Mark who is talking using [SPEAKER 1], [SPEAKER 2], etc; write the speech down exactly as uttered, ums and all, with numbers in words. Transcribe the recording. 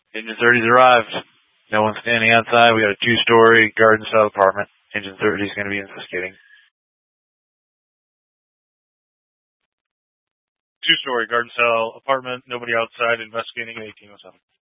[SPEAKER 1] Engine thirty's arrived. No one's standing outside. We got a two-story garden-style apartment. Engine thirty's going to be investigating. Two-story garden-style apartment. Nobody outside investigating. eighteen oh seven.